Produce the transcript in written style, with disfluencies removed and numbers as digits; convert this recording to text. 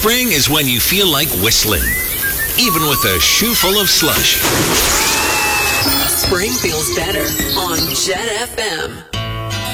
Spring is when you feel like whistling, even with a shoe full of slush. Spring feels better on Jet FM.